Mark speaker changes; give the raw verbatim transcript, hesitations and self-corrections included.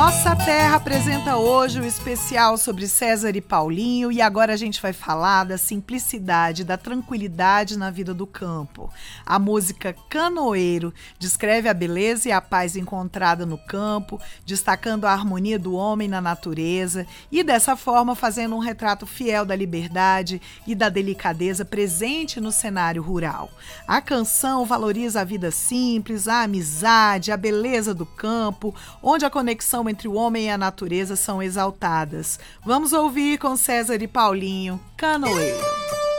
Speaker 1: Nossa Terra apresenta hoje o especial sobre César e Paulinho e agora a gente vai falar da simplicidade, da tranquilidade na vida do campo. A música Canoeiro descreve a beleza e a paz encontrada no campo, destacando a harmonia do homem na natureza e dessa forma fazendo um retrato fiel da liberdade e da delicadeza presente no cenário rural. A canção valoriza a vida simples, a amizade, a beleza do campo, onde a conexão entre o homem e a natureza são exaltadas. Vamos ouvir com César e Paulinho, Canoeiro.